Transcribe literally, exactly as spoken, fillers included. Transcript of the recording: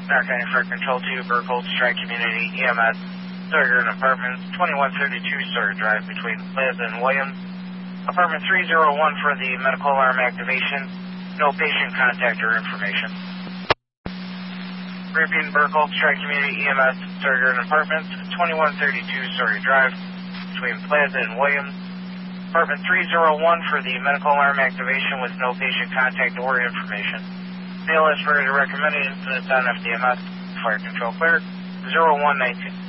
American County Fire Control two, Burkhold, Strike Community, E M S, Sawyer Apartments, twenty-one thirty-two Sawyer Drive between Plaza and Williams. Apartment three oh one for the medical alarm activation. No patient contact or information. Repeat, Burkhold, Strike Community, E M S, Sawyer Apartments, twenty-one thirty-two Sawyer Drive between Plaza and Williams. Apartment three oh one for the medical alarm activation with no patient contact or information. The L S for recommended incidents on F D M S. Fire control clear. zero one nineteen.